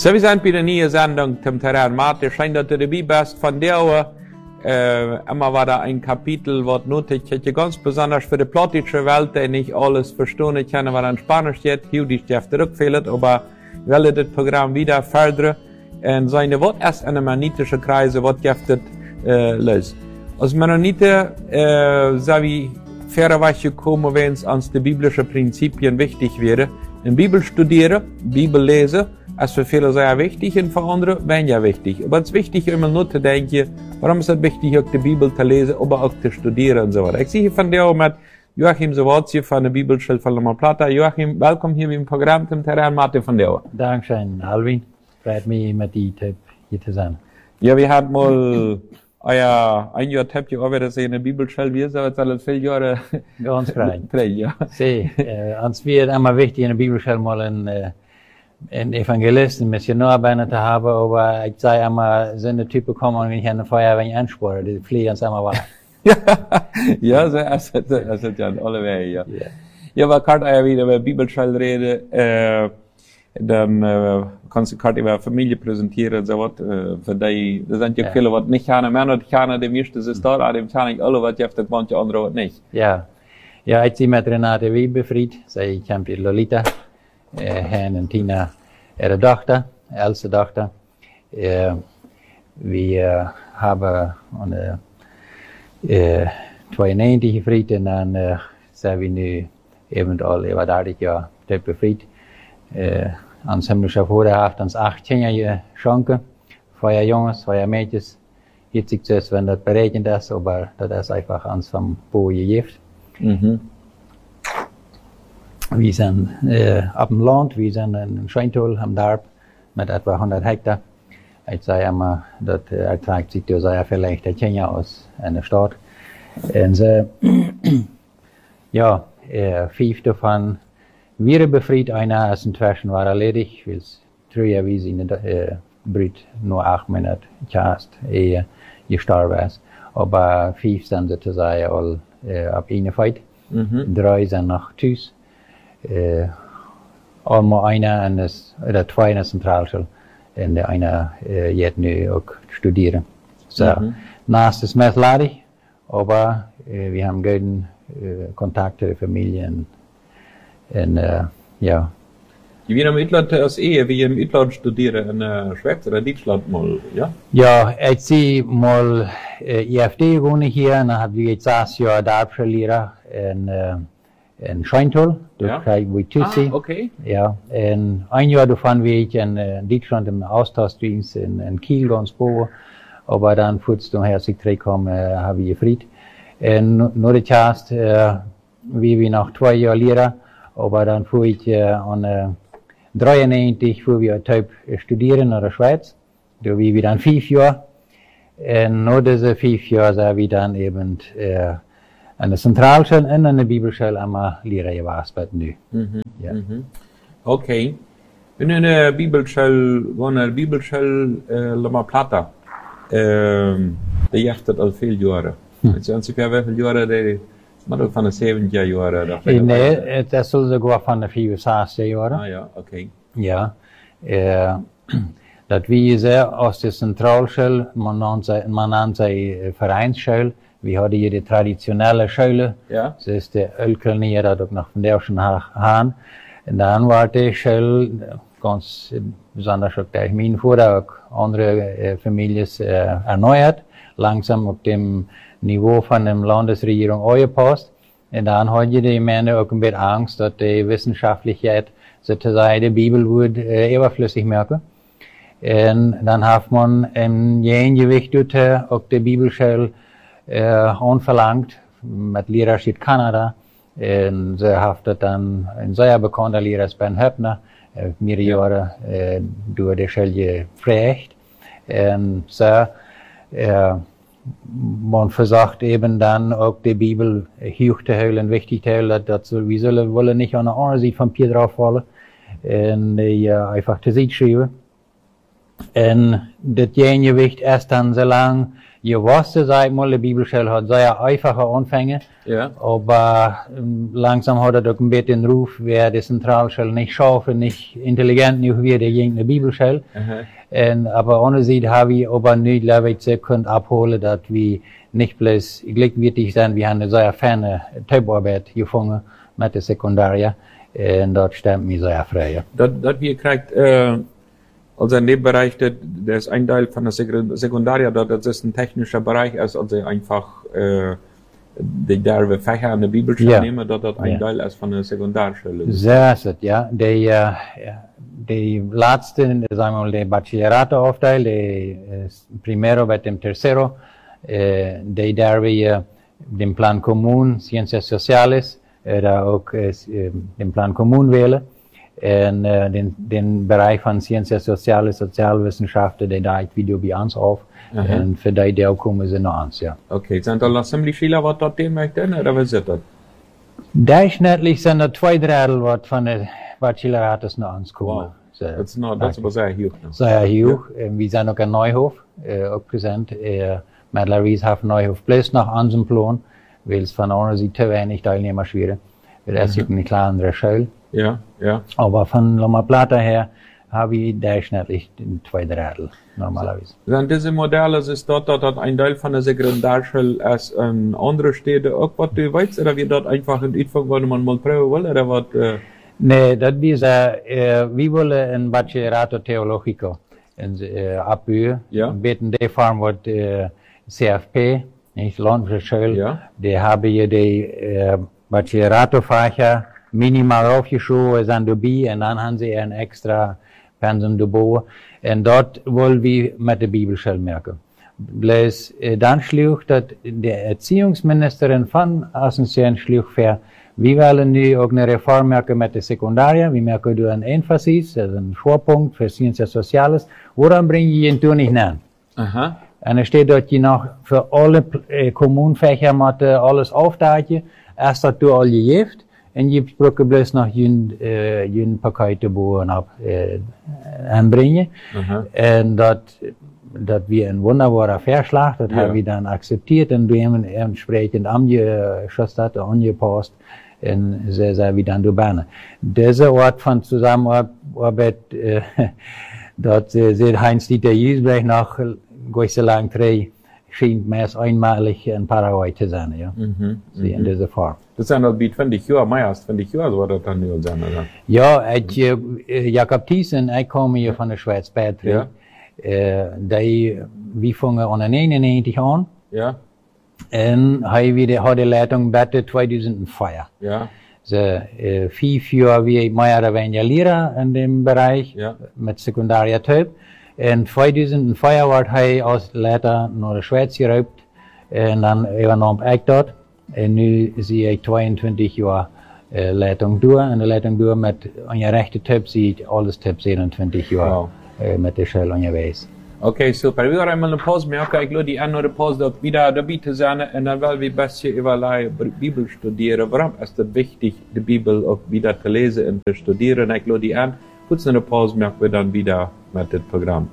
So, wir sind bei der neuen Sendung zum Terrain Martin. Scheint, dass du dabei bist von der Uhr. Immer war da ein Kapitel, was nötig ist, ganz besonders für die plattische Welt, die nicht alles verstehen können, was in Spanisch steht. Hier die Stift rückfällt, aber ich will das Programm wieder fördern. Und seine Wort erst in mennonitische Kreise, was giftet löst. Als Mennoniten, so wie fairerweise gekommen, wenn es ans die biblischen Prinzipien wichtig wäre. In Bibel studieren, Bibel lesen, ist für viele sehr wichtig und für andere weniger wichtig. Aber es ist wichtig, immer nur zu denken, warum ist es wichtig, auch die Bibel zu lesen, aber auch zu studieren und so weiter. Ich sehe von dir auch mit Joachim Zawadzki von der Bibelschule von Loma Plata. Joachim, willkommen hier im Programm zum Terrain Martin von dir. Dankeschön, Alvin. Freut mich, mit dir hier zu sein. Ja, wir hatten mal ein Jahr habt ihr auch wieder sehen in der Bibelschule, wir sind jetzt alle 4 Jahre. Ganz frei. Ja. Sie, uns wird immer wichtig in der Bibelschule mal ein Evangelist, ein Missionar bei zu haben, aber ich sage immer, so eine Typen kommen und wenn ich an der Feuerwehr anspore, die fliegen uns immer weiter. Ja, so ist ja alle Wege, ja. Ja, aber kann ja wieder über Bibelschule reden, dann kannst du gerade über Familie präsentieren, so was, für die, das sind ja viele, was nicht kennen, Männer, die kennen, dem ersten ist da, dem kennen alle, was gibt, manche andere nicht. Ja, ich sehe mit Renate Wiebe befried, sie kennt die Lolita, Herrn und Tina, ihre Tochter, älteste Tochter. Wir haben eine 92 befried und dann sind wir nu eben alle über 30 Jahre befried. Ans himmlische Vater hat uns 8 Kinder geschenkt, 2 Jungs, 2 Mädchen. Jetzt sieht es, wenn das berechnet ist, aber das ist einfach uns vom Bo gegeben. Mhm. Wir sind auf dem Land, wir sind in Schweintal am Darb mit etwa 100 Hektar. Ich sage immer, das erträgt sich ja sehr vielleicht der Kinder aus einer Stadt. Und ja, 5 davon wir befried, einer ist inzwischen war erledigt, weil es 3 Jahre wie sie in der Brut nur 8 Monate erst gestorben ist. Aber 5 sind sozusagen all ab einer Feit. 3 sind noch Tschüss. Einmal einer oder 2 in der Zentralschule und einer jetzt nu auch studieren. So, naast ist mehr ladig, aber wir haben guten Kontakt zu der Familie und ja. Je wie im Utland als Ehe, wie im Utland studieren in Schweiz oder Deutschland mal, ja? Ja, ich sehe mal IFD wohne hier, und dann habe ich jetzt 6 Jahre Darbschulehrer in Schweintal, da kriege ich Tutsi. Okay. Ja, und 1 Jahr davon war ich in Deutschland im Austauschdienst in Kiel ganz boven, aber dann kurz nachher, als ich zurückkam, habe ich gefried. Und nur die Chast, wie wir nach 2 Jahren Lehrer, aber dann fuhr ich an 93 fuhr wir Typ studieren in der Schweiz. Da wie wir dann 5 Jahre. Und nach diesen 5 Jahren sind wir dann eben an der Zentralschule und an der Bibelschule einmal Lehrer gewesen. Ja. Okay. Wenn in der Bibelschule, Loma Plata, die jachtet al viele Jahre. Jetzt sind sie wie viele Jahre, die maar van de 70 Jahre? Nee, dat zullen ze gewoon van de 64 Jahre. Ah ja, okay. Ja, dat wie ze aus der Zentralschule, man nennt sie Vereinsschule. Wir haben hier die traditionelle Schule. Ja. Das ist der Ölkelnier, dat ook nog van der schon haben. Und dann war die Schule ganz besonders auch der mein Vater, auch andere Familien erneuert, langsam auf dem Niveau von der Landesregierung angepasst. Und dann hat die Männer auch ein bisschen Angst, dass die Wissenschaftlichkeit sozusagen die Bibel wird überflüssig merken. Und dann hat man ein Gewicht auch die Bibelschule anverlangt, mit Lehrerschaft Kanada. Und sie hat dann ein sehr bekannter Lehrer, Ben Höppner, mehrere Jahre durch die Schule geprägt. Und so, man versucht eben dann auch die Bibel hoch zu halten, wichtig zu halten, dass wir wollen nicht an der anderen Seite vom Pier drauf fallen und einfach zur Seite schreiben. Und das Gewicht ist dann so lang Je wusste, sag ich mal, die Bibelschule hat sehr einfache Anfänge, Ja. aber langsam hat er doch ein bisschen den Ruf, wer die Zentralschule nicht schaffen, nicht intelligent genug wie der ging in der Bibelschule. Aber ohne sie habe ich aber nicht, glaube ich, sie können abholen, dass wir nicht bloß glückwürdig sind, wir haben eine sehr ferne Typarbeit gefunden mit der Sekundaria. Und dort stimmt mich sehr frei. Dat wir kriegt, also in dem Bereich, der ist ein Teil von der Sekundaria, das ist ein technischer Bereich, also einfach, die derbe Fächer in der Bibelschule nehmen, das ein Teil ist von der Sekundarschule. So ist es, ja. Die letzte, sagen wir mal, der Bachillerato-Aufteil, der Primero mit dem Tercero, die derbe, den Plan Común, Ciencias Sociales, da auch den Plan Común wählen. Und den Bereich von Ciencias Sociales, Sozialwissenschaften, der da Video bei uns auf. Und für die auch kommen sie noch ans, ja. Okay, sind da noch ziemlich viele, was dort den möchten, oder was ist das? Durchschnittlich sind da 2 Drittel, was von der Bachelorats noch ans kommen. Wow. Das ist aber sehr hoch. Sehr hoch. Wir sind noch ein Neuhof, auch präsent. Mittlerweile haben Neuhof bloß nach unserem Plan, weil es von einer Seite zu wenig Teilnehmer schwierig. Das ist eine kleine andere Schule. Ja, ja. Aber von Loma Plata her habe ich durchschnittlich 2 Drittel, normalerweise. Sind diese Modelle, ist dort ein Teil von der Sekundarschule als in andere Städte auch, was du weißt, oder wir dort einfach in Anfang wollen man mal prüfen wollen, oder was? Nee, das ist, wir wollen ein Bachillerato Teologico abbauen. Ja. Beten die Form wird CFP, nicht Landwirtschule. Ja. Die haben hier die Bachillerato-Fächer minimal aufgeschoben, sind dabei, und dann haben sie ein extra Pensum dabei. Und dort wollen wir mit der Bibelschule merken. Bloß dann schlug, dass die Erziehungsministerin von Asunción schlug für, wir wollen nu auch eine Reform merken mit der Sekundaria, wir merken du ein Emphasis, also ein Schwerpunkt für Ciencias Sociales, woran bringe ich ihn tun nicht nennen? Aha. Und es steht dort, je noch für alle Kommunfächer mit alles aufdagen, erst hat du all gegift, und je brauchen bloß noch jeden Pakete bauen anbringen. Und dat wir ein wunderbarer Vorschlag, das haben wir dann akzeptiert, und wir haben entsprechend angepasst, angepasst, und sehr, sehr wie dann dabei. Dieser Ort von Zusammenarbeit, dort sieht Heinz-Dieter Jüsbrecht nach so lang drei, scheint meist einmalig in Paraguay zu sein, ja. In dieser Form. Das ist ja noch wie 20 Jahre, mehr als 20 Jahre, so war das dann nicht sein, oder? Ja, Jakob Thiessen, ich komme hier von der Schweiz Beitrag. Ja. Wir fangen an 91 an. Ja. Und hat die Leitung bitte 2004. Ja. So, 5 Jahre wie mehr oder weniger Lehrer in dem Bereich, mit Sekundariertyp. Und 2004 wurde er als Leiter nach der Schweiz geraubt, und dann übernahm ich dort. Und nu sehe ich 22 Jahre Leitung durch, und die Leitung durch mit einer rechten Typ sieht alles Typ 27 Jahre mit der Schule unterwegs. Okay, super. Wir haben einmal eine Pause merken. Ich glaube, die andere Pause dort wieder dabei zu sein, und dann wollen wir besser über die Bibel studieren. Warum ist es wichtig, die Bibel auch wieder zu lesen und zu studieren? Ich glaube, die an. Kurz eine Pause merken wir dann wieder mit dem Programm.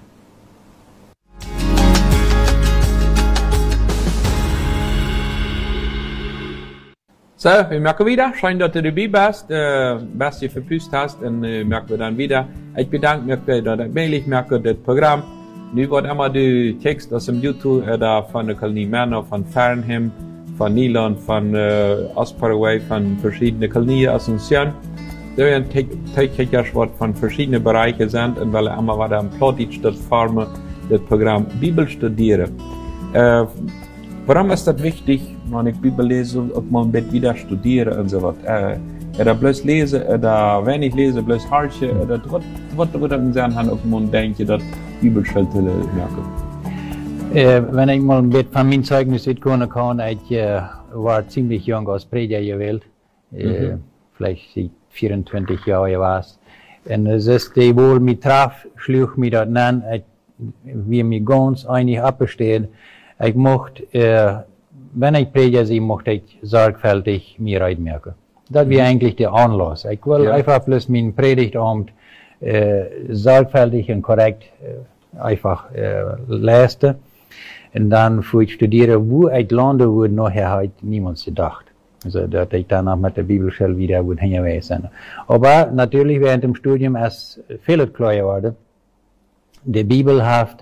So, wir merken wieder, scheint, dass du dabei bist, was du verpüst hast, und merken wir dann wieder. Ich bedanke mich, dass ich merke, das Programm. Nu wird immer der Text aus dem YouTube, da von der Kolonie Männer, von Fernhem, von Niland, von Ostparaguay, von verschiedenen Kolonien Asunción. Da werden Text von verschiedenen Bereichen sind, und weil immer wieder am Plotitsch das Formen, das Programm Bibel studieren. Warum ist das wichtig, wenn ich Bibel lese, ob man wieder studieren und so was? Oder bloß lesen, oder wenn ich lese, bloß harche, oder was in seinen Hand, ob man denkt, dass Bibelschule merken? Wenn ich mal ein bisschen von meinem Zeugnis erzählen kann, ich war ziemlich jung als Prediger gewählt, vielleicht 24 Jahre war es. Und es ist, die wohl mich traf, schlug mich dort an, wie mich ganz einig abbestehen. Ich mochte, wenn ich Prediger sehe, mochte ich sorgfältig mir reinmerken. Das wäre eigentlich der Anlass. Ich will einfach bloß meinen Predigtabend sorgfältig und korrekt einfach leisten. Und dann für ich studieren, wo ich lande, wurde nachher halt niemand gedacht. Also, dass ich dann auch mit der Bibelschule wieder gut hingewiesen bin. Aber natürlich während dem Studium ist vieles klar geworden. Die Bibel hat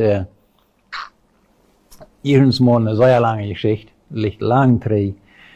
irgendwann eine sehr lange Geschichte, liegt lang drin,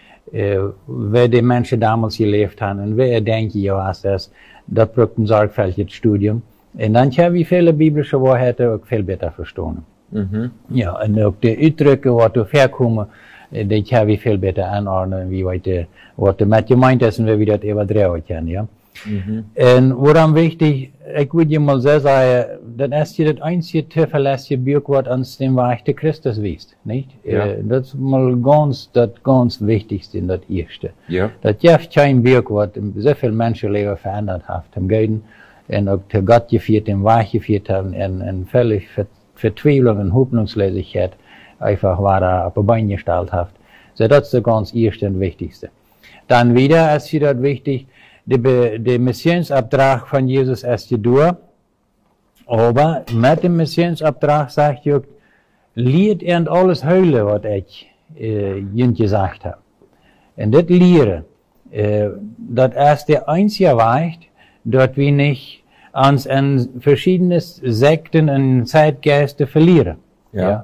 wer die Menschen damals gelebt haben und wer denkt, ja, das braucht ein sorgfältiges Studium. Und dann kann ich viele biblische Wahrheiten auch viel besser verstehen. Mhm. Ja, und auch die Ausdrücke, was du herkommen, die kann ich viel besser anordnen, wie heute, was damit gemeint ist und wie wir das übertragen können, ja. Mhm. Und woran wichtig, ich würde mal so sagen, das ist ja das einzige zuverlässige Buch, was uns den Weg der Christus weist, nicht? Ja. Das ist mal das ganz Wichtigste und das Erste. Ja. Das ist kein Buch, was so viel Menschenleben verändert hat, im Guten, und auch zu Gott geführt, den Weg geführt haben, und völlig Verzweiflung und Hoffnungslosigkeit einfach war da auf die Beine gestellt hat. So, das ist das ganz Erste und Wichtigste. Dann wieder ist hier das wichtig, der Missionsauftrag von Jesus ist durch, aber mit dem Missionsauftrag sagt er, lehrt ihr alles Höhle, was ich Ihnen gesagt habe. Und das Lehren, das ist der einzige Weg, dass wir nicht uns in verschiedene Sekten und Zeitgeister verlieren. Ja.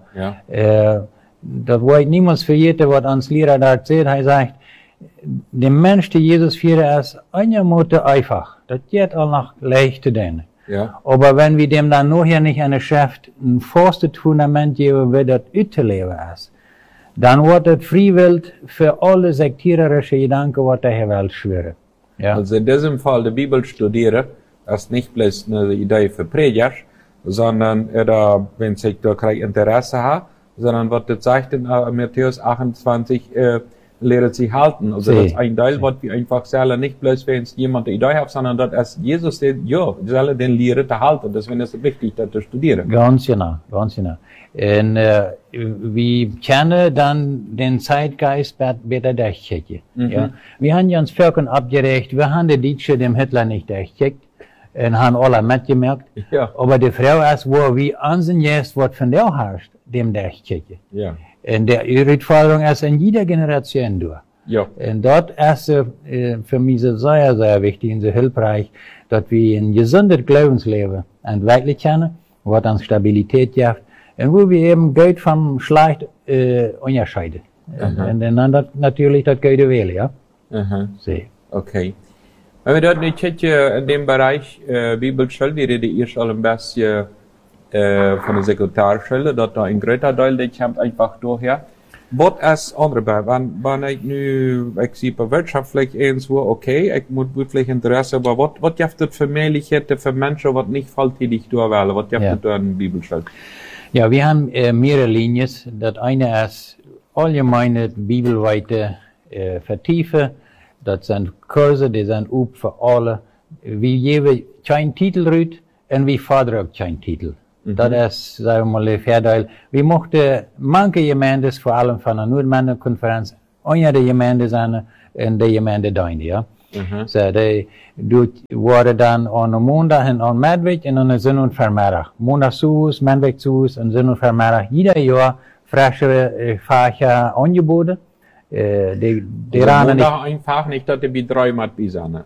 Das wollte ich niemals vergessen, was uns Lehrer da erzählt. Er sagt, der Mensch, der Jesus führt, ist einigermaßen einfach. Das geht auch noch leicht zu tun. Ja. Aber wenn wir dem dann nachher nicht eine Schrift, ein festes Fundament geben, wie das auszuleben ist, dann wird das freiwillig für alle sektiererische Gedanken, was der Welt schwören. Ja. Also in diesem Fall die Bibel studieren, ist nicht bloß eine Idee für Prediger, sondern wenn sich da kein Interesse hat, sondern was das sagt in Matthäus 28, lehrt sie halten. Also das ist ein Teil, was wir einfach sagen, nicht bloß wenn es jemand eine Idee hat, sondern das ist Jesus, der, ja, soll den Lehren zu halten. Deswegen ist es wichtig, das zu studieren. Ganz genau, ganz genau. Und wir kennen dann den Zeitgeist besser durchchecken. Mhm. Ja. Wir haben ja uns Völkern abgerecht, wir haben die Deutsche dem Hitler nicht durchcheckt und haben alle mitgemerkt. Ja. Aber die Frau ist, wo wir ansehen jetzt, was von der herrscht, dem durchchecken. Ja. Und die Herausforderung ist in jeder Generation durch. Ja. Und dort ist für mich sehr, sehr wichtig und sehr hilfreich, dass wir ein gesundes Glaubensleben entwickeln können, was uns Stabilität gibt, und wo wir eben Geld vom Schlecht unterscheiden. Und dann natürlich das Gute wählen, ja. So. Okay. Wenn wir dort nicht in dem Bereich Bibelschule, wir reden erst am besten von der Sekretarschule, dass da ein größer Teil, der kommt einfach daher. Was ist andere bei? Wenn ich nu, ich sehe bei wirtschaftlich irgendwo, okay, ich muss wirklich Interesse, aber was gibt es für Möglichkeiten für Menschen, was nicht volltätig durchwählen? Was gibt es da in Bibelschule? Ja, wir haben mehrere Linien. Das eine ist allgemeine bibelweite Vertiefen. Das sind Kurse, die sind für alle. Wir geben keinen Titel rüt und wir fordern auch keinen Titel. Das ist, sagen wir mal, der Vorteil. Wir möchten manche Gemeinden, vor allem von der Nordmännerkonferenz, einer der Gemeinden sein und der Gemeinde deine, ja. So, du wurde dann an Montag und an Mittwoch und an Sinn und Vermehrach. Montag zu uns, Mittwoch zu uns und Sinn und Vermehrach. Jeder Jahr frische Fächer angeboten. Montag einfach nicht, dass die drei mit sein.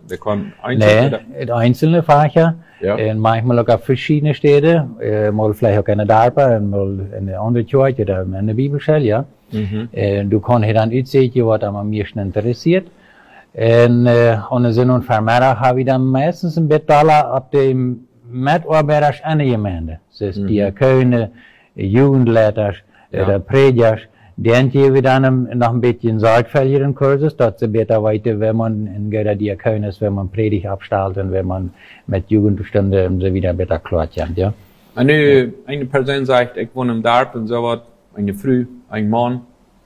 Einzelne Fächer. Ja. Manchmal auch auf verschiedene Städte, mal vielleicht auch in der Darpa, mal in der anderen Kirche oder in der Bibelschule, ja. Du kannst hier dann aussehen, was am meisten interessiert. Und ohne Sinn und Vermehrung habe ich dann meistens ein Betaler ab dem Mitarbeiter einer Gemeinde. Das ist Diakone, Jugendleiter, oder Prediger. Den geben wir dann noch ein bisschen sorgfältigeren Kurses, dass sie besser weiter, wenn man in der Diakon ist, wenn man Predigt abstellt und wenn man mit Jugendstunden so wieder besser klar kommt, ja. Eine Person sagt, ich wohne im Dorf und so was, eine Frau, ein Mann,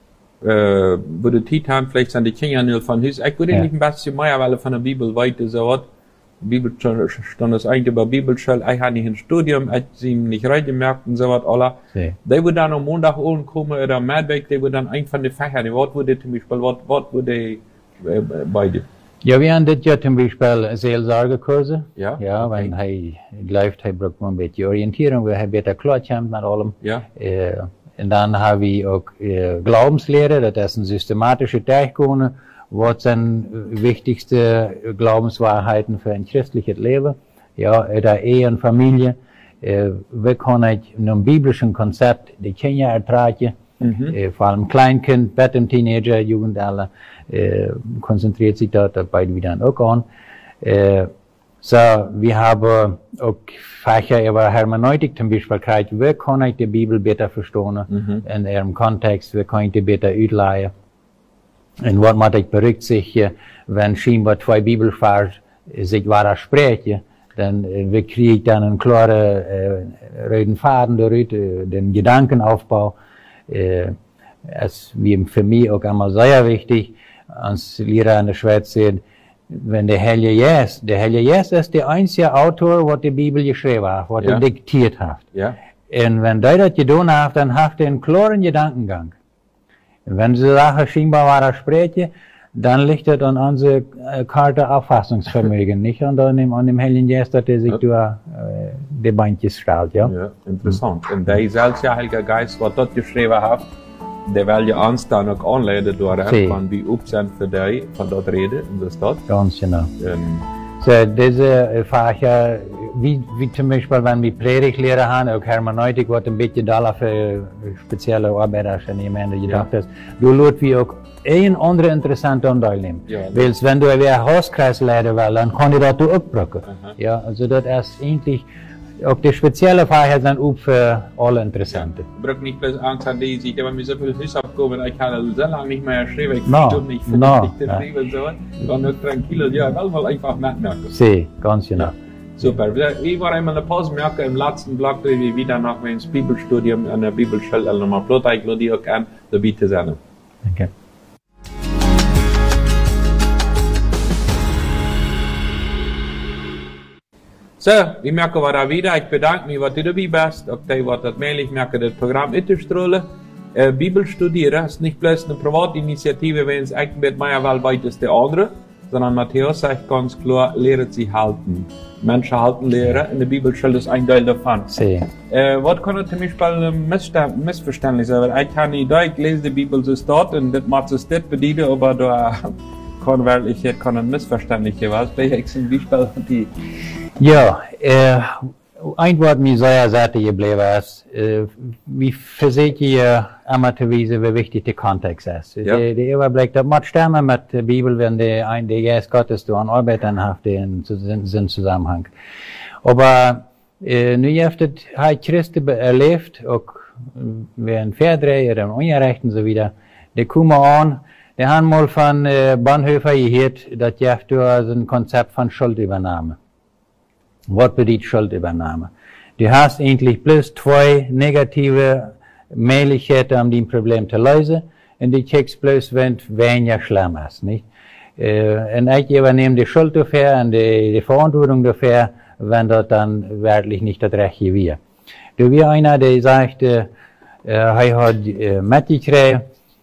würde Zeit haben, vielleicht sind die Kinder nicht von Haus. Ich würde nicht ein bisschen mehr, weil von der Bibel weiter so was. Bibelstunde ist eigentlich über Bibelschule, ich habe nicht ein Studium, ich sie nicht reingemerkt und so was, alle. Die würden dann am Montag kommen oder am Mittwoch, die würden dann einfach von den Fächern, was würde zum Beispiel, was würde bei dir? Ja, wir haben das ja zum Beispiel Seelsorgekurse. Ja, okay. Wenn er läuft, braucht man ein bisschen Orientierung, weil er besser klar kommt mit allem. Ja. En dan hebben we ook glaubenslehre, dat is een systematische tegenkomen. Wat zijn wichtigste glaubenswahrheiten voor een christelijk leven? Ja, de Ehe en familie. We kunnen een biblischen concept, de kinderen ertragen. Vor allem Kleinkind, Bett Teenager, Jugendalter, konzentriert sich dort dabei wieder auch an. So, wir haben auch Fächer über Hermeneutik zum Beispiel gekriegt. Wie kann ich die Bibel besser verstehen in ihrem Kontext? Wie kann ich die besser ausleihen? Und was muss ich berücksichtigen, wenn scheinbar zwei Bibelvers sich widersprechen? Dann wie kriege ich dann einen klaren roten Faden durch den Gedankenaufbau. Es wie für mich auch immer sehr wichtig, als Lehrer in der Schweiz sehen, wenn der Heilige Geist ist der einzige Autor, der die Bibel geschrieben hat, was er diktiert hat. Ja. Und wenn der das getan hat, dann hat er einen klaren Gedankengang. Und wenn diese Sache scheinbar widersprechen, dann liegt das an unserer Karte Auffassungsvermögen, nicht an dem Heiligen Geist, dass er sich durch die Beintjes stellt, ja. Ja, interessant. Und der selbst Heilige Geist, was dort geschrieben hat, der will ja uns dann auch anleiten durch, wenn wir aufsehen für die, von dort reden, und das dort. Ganz genau. So, diese Fächer, wie zum Beispiel, wenn wir Predigtlehre haben, auch Hermeneutik, was ein bisschen da für spezielle Arbeiter in jemanden gedacht ist, du lässt wie auch een andere interessante Anteil nehmen. Ja, weil wenn du ein Hauskreis leiden willst, dann kann ich das abbrücken. Ja, also das ist eigentlich, auch die spezielle Fächer sind auch für alle Interessante. Ich brauche nicht bloß Angst an die, ich habe mir so viel Hausaufgaben, ich kann so lange nicht mehr schreiben, ich verstehe nicht, vernünftig zu schreiben und so. Dann noch tranquilo, ja, ich will einfach mitmerken. Sie, ganz genau. Super. Ich war einmal eine Pause merken im letzten Blog, wie wir wieder nach meinem Bibelstudium an der Bibelschule, also nochmal Plot, ich lade die auch an, dabei zu sein. Okay. So, ich merke wieder wieder, ich bedanke mich, was du dabei bist, ob du was das mail, ich merke das Programm mitstrahlen. Bibel studieren ist nicht bloß eine Privatinitiative, wenn es eigentlich mehr weltweit ist der andere, sondern Matthäus sagt ganz klar, lehret sie halten. Menschen halten Lehre, in der Bibelschule ist ein Teil davon. Was kann zum Beispiel missverständlich sein? Weil ich kann nicht, ich lese die Bibel so dort und das macht es das bedienen, aber da kann wirklich ein missverständlich was. Vielleicht zum Beispiel die. Ja, ein Wort mir sehr satt geblieben ist, wie verseht ihr amateurweise, wie wichtig der Kontext ist. Ja. Der Überblick, das macht stimmen mit der Bibel, wenn der Geist Gottes an Arbeiten hat, in Zusammenhang. Aber nu hat Christen erlebt, auch während Verdrehen oder Unrechten so wieder, die kommen an, die haben mal von Bonhoeffer gehört, das gibt so ein Konzept von Schuldübernahme. Was bedeutet Schuldübernahme? Du hast eigentlich bloß zwei negative Möglichkeiten, um das Problem zu lösen, und du kriegst bloß, wenn es weniger schlimm ist, nicht? Und ich übernehme die Schuld dafür und die Verantwortung dafür, wenn das dann wirklich nicht das Rechte wäre. Du wie einer, der sagt, er hat mitgekriegt,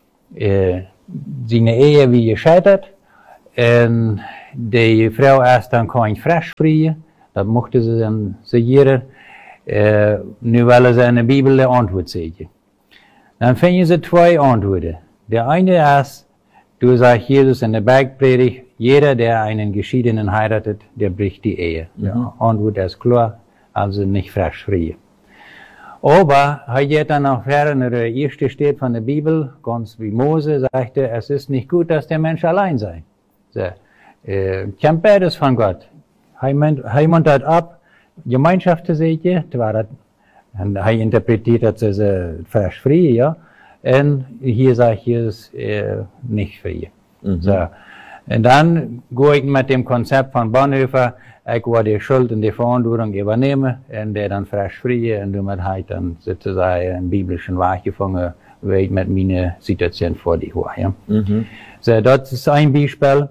seine Ehe wie gescheitert, und die Frau ist dann kein Frischfrieden. Das mochte sie dann sagen, nu wollen sie in der Bibel eine Antwort sehen. Dann finden sie zwei Antworten. Der eine ist, du sagst Jesus in der Bergpredigt, jeder, der einen Geschiedenen heiratet, der bricht die Ehe. Die Antwort ist klar, also nicht frisch. Aber er geht dann auch in der ersten steht von der Bibel, ganz wie Mose, sagte, es ist nicht gut, dass der Mensch allein sei. So, kommt beides von Gott. Er meint das ab, Gemeinschaft zu sehen, und er interpretiert das als frisch frei, ja, und hier sagt Jesus nicht frei. So. Und dann gehe ich mit dem Konzept von Bonhoeffer, ich will die Schuld und die Verantwortung übernehmen, und der dann frisch frei, und damit halt dann sozusagen einen biblischen Weg gefangen, wie ich mit meiner Situation vor die habe, ja. So, das ist ein Beispiel.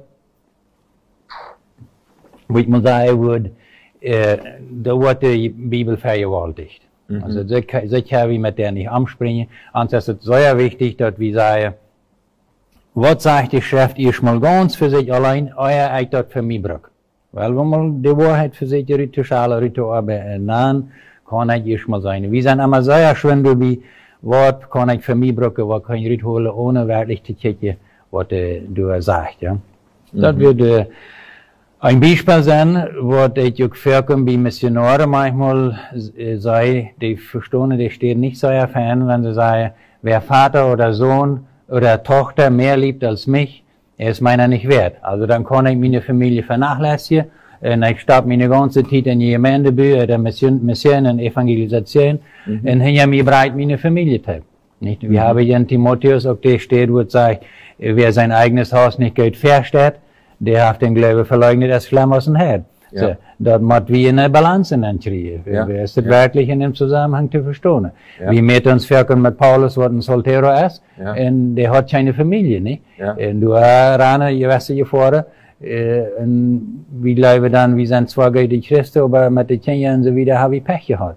Wo ich mal sagen würde, da wird die Bibel vergewaltigt. Also, so kann ich mit der nicht anspringen. Und es ist sehr wichtig, dass wir sagen, was sagt die Schrift erstmal ganz für sich allein, euer ich das für mich brauche. Weil wenn man die Wahrheit für sich ritual arbeiten, dann kann ich erstmal sein. Wir sind immer sehr schön dabei, Wort kann ich für mich brauchen, was kann ich rüberholen, ohne wirklich zu checken, was du sagst, ja. Das würde ein Beispiel sein, was ich auch vorkomme bei Missionaren manchmal, sei, die verstehen, die stehen nicht so erfahren, wenn sie sagen, wer Vater oder Sohn oder Tochter mehr liebt als mich, er ist meiner nicht wert. Also dann kann ich meine Familie vernachlässigen, und ich starb meine ganze Zeit in die Gemeindebücher, der Mission und Evangelisation, und hinter mir breit meine Familie teil. Nicht? Wir haben hier in Timotheus, auch der steht, wo es sagt, wer sein eigenes Haus nicht Geld versteht, der hat den Glauben verleugnet, als Flamme aus dem Herd. Ja. So, dort muss wir eine Balance kriegen. Ja. Wer ist das wirklich in dem Zusammenhang zu verstehen? Ja. Wir mit uns verken mit Paulus, was ein Soltero ist, und der hat keine Familie, nicht? Ja. Und du hast gewisse Gefahren, und wir glauben dann, wir sind zwar gute Christen, aber mit den Kindern und so wieder haben wir Pech gehabt.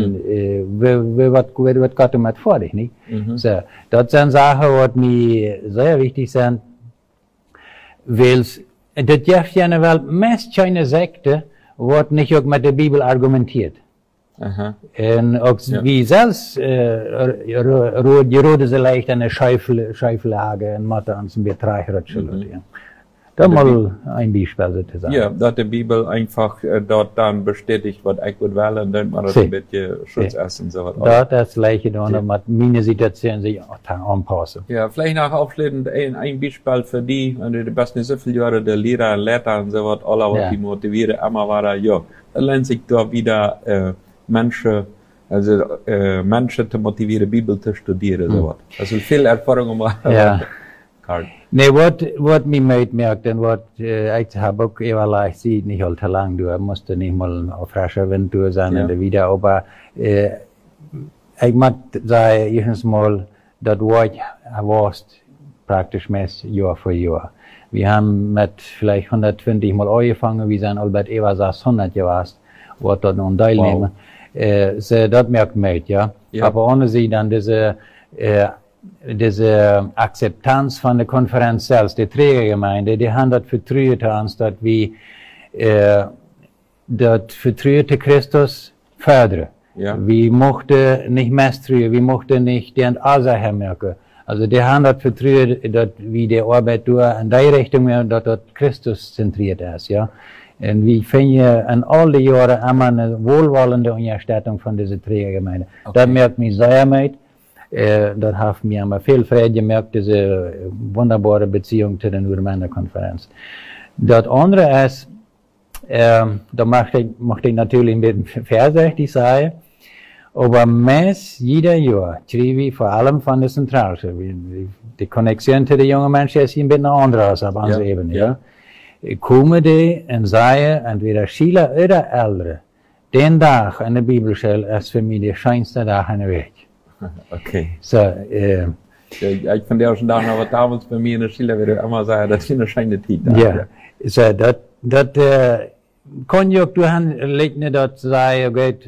Was Gott damit vor dich, nicht? So, das sind Sachen, die mir sehr wichtig sind, weil das gibt ja eine Welt, meist keine Sekte, was nicht auch mit der Bibel argumentiert. Und auch wie selbst, roden sie leicht eine Scheifellage und Mathe an zum Betreiberrutschen. Da mal ein Beispiel zu sagen. Ja, dass die Bibel einfach dort dann bestätigt, was ich gut will, und dann man das ein bisschen Schutz essen, so was. Da das Gleiche, dann mit meine Situation sich anpassen. Ja, vielleicht noch abschließend ein Beispiel für die, wenn die besten so viele Jahre der Lehrer und Lehrer und so was, alle, was die motivieren, immer war da, ja, dann lernt sich da wieder, Menschen zu motivieren, Bibel zu studieren, so was. Also viel Erfahrung gemacht. Ja. Nee, wat mij merkt en wat ik heb ook ewig ziet, niet al te lang, du musste nicht mal auf frischer Wind durch sein und wieder, aber ich mag sagen, erstens mal, das Wort warst praktisch meist Jahr für Jahr. Wir haben mit vielleicht 120 Mal angefangen, wir sind Albert Eva 600 gewesen, was dort nun teilnehmen. So, das merkt man, ja. Aber ohne sie dann diese Akzeptanz von der Konferenz selbst, der Trägergemeinde, die haben das vertraut uns, dass wir das vertraute Christus fördern. Ja. Wir mochten nicht misstrauen, wir mochten nicht den Ursache merken. Also die haben das vertraut, dass wir die Arbeit durch in die Richtung, dass das Christus zentriert ist, ja. Und wir finden in all die Jahren immer eine wohlwollende Unterstützung von dieser Trägergemeinde. Okay. Das merkt mich sehr mit. Das hat mir immer viel Freude gemerkt, diese wunderbare Beziehung zu der Urmännerkonferenz. Das andere ist, da möchte ich natürlich ein bisschen vorsichtig sein, aber meist jeder Jahr kriegen wir vor allem von der Zentralschule, die Konnexion zu den jungen Menschen ist ein bisschen anders auf unserer Ebene, ja. Kommen die und sagen, entweder Schüler oder Ältere, den Tag in der Bibelschule ist für mich der schönste Tag in der Welt. Okay. So, ich fand ja auch schon da, aber damals bei mir in der Schule würde ich immer sagen, das ist eine schöne Zeit. Ja. So, das Konjunktur liegt nicht dort, sagen, gut,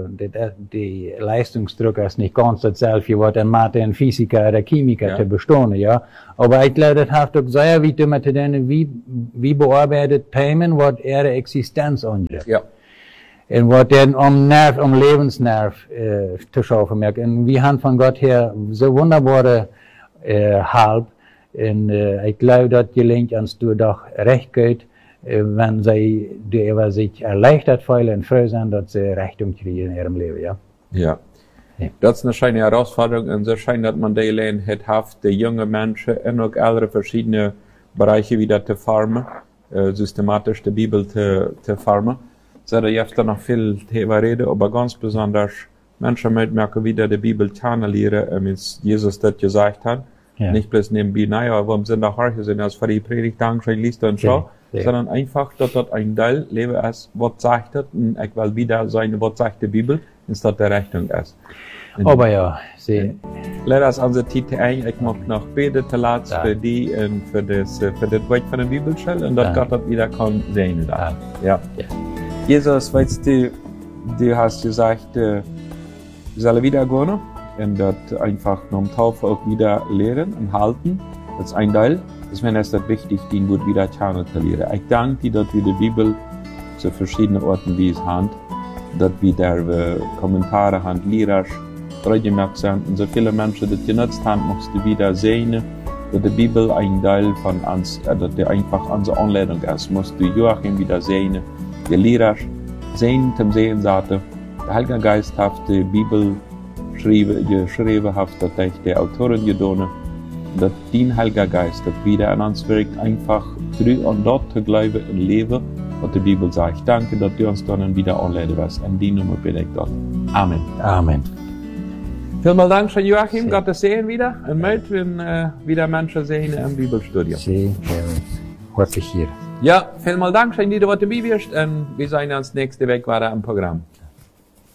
die Leistungsdruck ist nicht ganz dasselbe, was ein Mathe, ein Physiker oder Chemiker zu bestehen, ja. Aber ich glaube, das hat auch sehr wichtig mit denen, wie bearbeitet Themen, was ihre Existenz angeht. Ja. Und was denn um Lebensnerv zu schaffen merkt. Und wir haben von Gott her so wunderbare Halb. Und ich glaube, das gelingt uns doch recht gut, wenn sie über sich erleichtert fühlen und froh sind, dass sie Richtung kriegen in ihrem Leben, ja. Ja. Das ist eine schöne Herausforderung und so scheint, dass man die Lehre hat, die jungen Menschen in auch alle verschiedene Bereiche wieder zu formen, systematisch die Bibel zu formen. So, da gibt es noch viel Thema reden, aber ganz besonders Menschen merken wieder die Bibel analysieren, wie Jesus das gesagt hat. Ja. Nicht bloß nebenbei, naja, warum sind da Harche sind, als für die Predigt, Dankeschön, liest und schau, sondern einfach, dass das ein Teil Leben ist, was sagt das, und ich will wieder sagen, was sagt die Bibel, ist das der Rechnung ist. Aber ja, sie. Leider ist unsere Titel ein, ich möchte noch beten, für die und für das Wort von der Bibelschule, und dass Gott das wieder kann sehen. Ja. Jesus, weißt du, du hast gesagt, wir sollen wieder gehen und das einfach nach dem Taufe auch wieder lehren und halten. Das ist ein Teil. Deswegen ist das wichtig, die gut wieder zu lernen. Ich danke dir, dass wir die Bibel zu verschiedenen Orten wie es haben, dass wir da Kommentare haben, Lehrer, gemerkt sind und so viele Menschen, die genutzt haben, musst du wieder sehen, dass die Bibel ein Teil von uns, dass die einfach unsere Anleitung ist. Musst du Joachim wieder sehen, die Lehrer sehen, zum Sehen sagte, der Heilige Geist hat die Bibel geschrieben, hat, dass ich die Autorin getan, dass dein Heiliger Geist, das wieder an uns wirkt, einfach und dort zu glauben und leben, was die Bibel sagt. Danke, dass du uns dann wieder anleiten wirst. In die Nummer bitte ich Gott. Amen. Amen. Vielen Dank, Joachim. Gottes Segen wieder. Und mögt, wenn wieder Menschen sehen im Bibelstudium. Sie, wirklich hier. Ja, vielen Dank, dass ihr dabei bist. Und wir sehen uns nächste Woche weiter im Programm.